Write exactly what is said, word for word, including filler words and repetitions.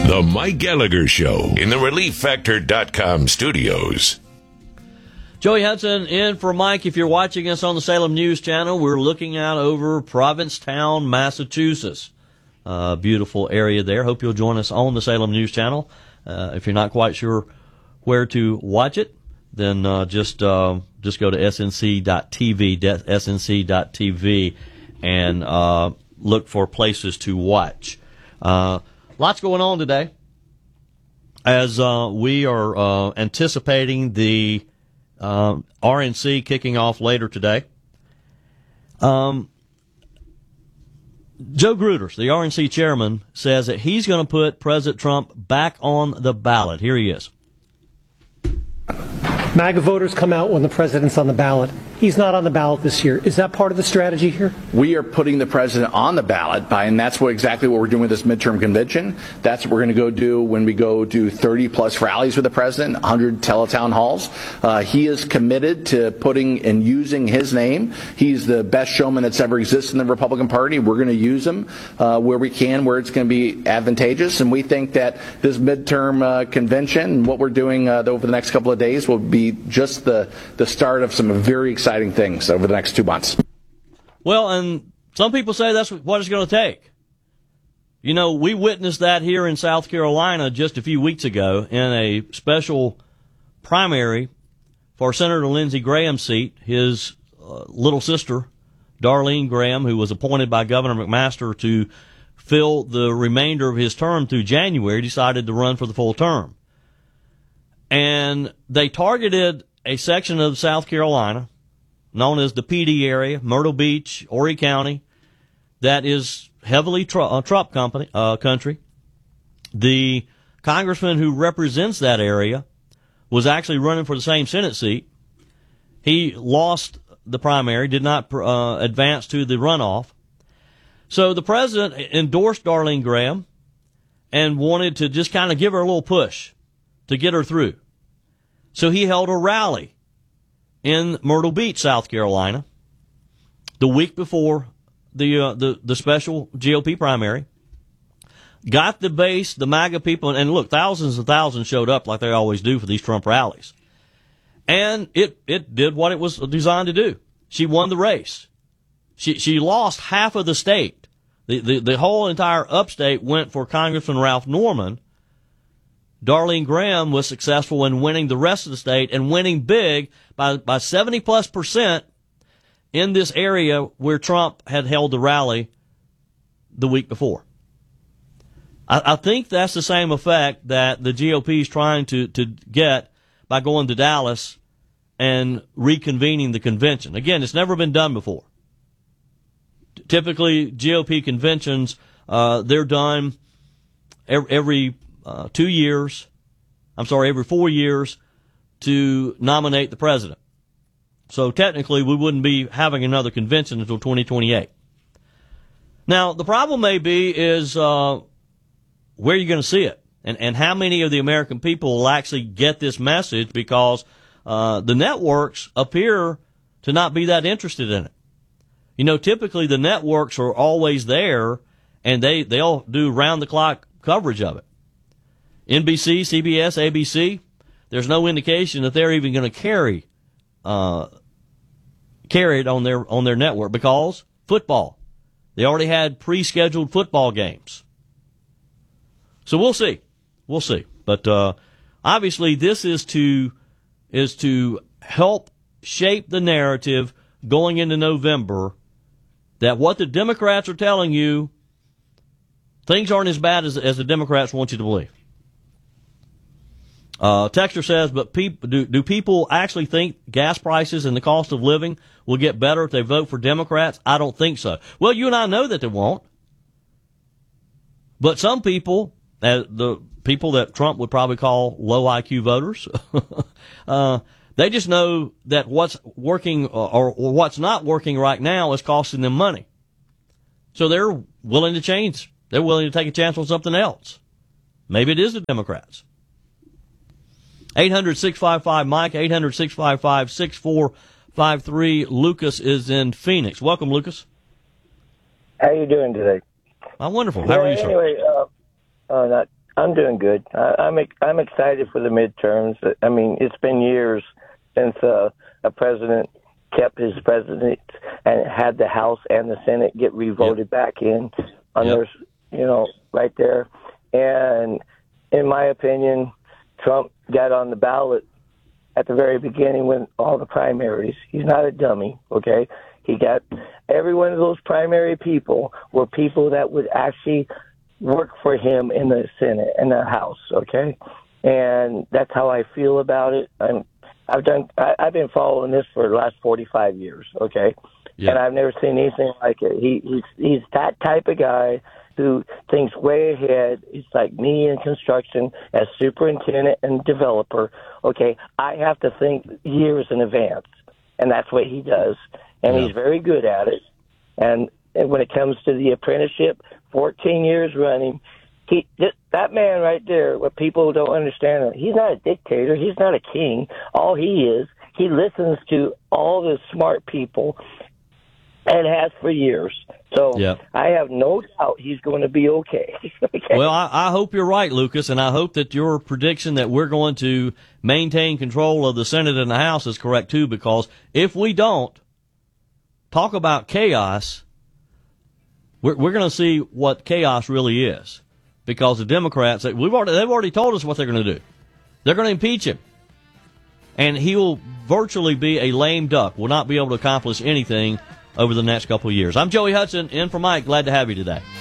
The Mike Gallagher Show in the Relief Factor dot com studios. Joey Hudson in for Mike. If you're watching us on the Salem News Channel, we're looking out over Provincetown, Massachusetts. Uh, beautiful area there. Hope you'll join us on the Salem News Channel. Uh, if you're not quite sure where to watch it, then uh, just uh, just go to S N C dot T V, S N C dot T V, and uh, look for places to watch. Uh, lots going on today as uh, we are uh, anticipating the uh, R N C kicking off later today. Um, Joe Gruters, the R N C chairman, says that he's going to put President Trump back on the ballot. Here he is. MAGA voters come out when the president's on the ballot. He's not on the ballot this year. Is that part of the strategy here? We are putting the president on the ballot, by, and that's what exactly what we're doing with this midterm convention. That's what we're going to go do when we go do thirty plus rallies with the president, one hundred teletown halls. Uh, he is committed to putting and using his name. He's the best showman that's ever existed in the Republican Party. We're going to use him uh, where we can, where it's going to be advantageous. And we think that this midterm uh, convention and what we're doing uh, over the next couple of days will be just the, the start of some very exciting things over the next two months. Well, and some people say that's what it's going to take. You know, we witnessed that here in South Carolina just a few weeks ago in a special primary for Senator Lindsey Graham's seat. His uh, little sister, Darlene Graham, who was appointed by Governor McMaster to fill the remainder of his term through January, decided to run for the full term. And they targeted a section of South Carolina known as the P D area, Myrtle Beach, Horry County, that is heavily tr- uh, Trump company, uh, country. The congressman who represents that area was actually running for the same Senate seat. He lost the primary, did not uh, advance to the runoff. So the president endorsed Darlene Graham and wanted to just kind of give her a little push to get her through. So he held a rally in Myrtle Beach, South Carolina, the week before the uh, the the special G O P primary. Got the base, the MAGA people, and look, thousands and thousands showed up like they always do for these Trump rallies. And it, it did what it was designed to do. She won the race. She she lost half of the state. The, the, the whole entire upstate went for Congressman Ralph Norman. Darlene Graham was successful in winning the rest of the state and winning big by, by seventy plus percent in this area where Trump had held the rally the week before. I, I think that's the same effect that the G O P is trying to, to get by going to Dallas and reconvening the convention. Again, it's never been done before. Typically, G O P conventions, uh, they're done every, every uh, two years, I'm sorry, every four years to nominate the president. So technically, we wouldn't be having another convention until twenty twenty-eight. Now, the problem may be is uh, where you're going to see it, and, and how many of the American people will actually get this message, because uh, the networks appear to not be that interested in it. You know, typically the networks are always there, and they, they'll do round-the-clock coverage of it. N B C, C B S, A B C, there's no indication that they're even going to carry uh, carry it on their on their network, because football. They already had pre-scheduled football games. So we'll see. We'll see. But uh, obviously this is to is to help shape the narrative going into November, that what the Democrats are telling you, things aren't as bad as, as the Democrats want you to believe. Uh, Texter says, but peop- do, do people actually think gas prices and the cost of living will get better if they vote for Democrats? I don't think so. Well, you and I know that they won't. But some people, uh, the people that Trump would probably call low I Q voters, uh, they just know that what's working or, or what's not working right now is costing them money. So they're willing to change. They're willing to take a chance on something else. Maybe it is the Democrats. eight hundred, six five five, Mike, eight hundred, six five five, six four five three. Lucas is in Phoenix. Welcome, Lucas. How you doing today? I'm wonderful. How are you, sir? Anyway, uh, uh, not I'm doing good. I, I'm I'm excited for the midterms. I mean, it's been years since uh, a president kept his president and had the House and the Senate get revoted yep. back in on yep. their, you know, right there. And in my opinion, Trump got on the ballot at the very beginning with all the primaries. He's not a dummy, okay? He got every one of those primary people were people that would actually work for him in the Senate and the House, okay? And that's how I feel about it. I'm, I've done. I, I've been following this for the last forty-five years, okay? Yeah. And I've never seen anything like it. He, he's he's that type of guy who thinks way ahead. It's like me in construction as superintendent and developer. Okay, I have to think years in advance, and that's what he does, and yeah. he's very good at it. And, and when it comes to the apprenticeship, fourteen years running, he that man right there. What people don't understand, he's not a dictator. He's not a king. All he is, he listens to all the smart people, and has for years. So yep. I have no doubt he's going to be okay. okay? Well, I, I hope you're right, Lucas, and I hope that your prediction that we're going to maintain control of the Senate and the House is correct, too, because if we don't, talk about chaos, we're, we're going to see what chaos really is. Because the Democrats, we've already, they've already told us what they're going to do. They're going to impeach him. And he will virtually be a lame duck, will not be able to accomplish anything over the next couple of years. I'm Joey Hudson, in for Mike. Glad to have you today.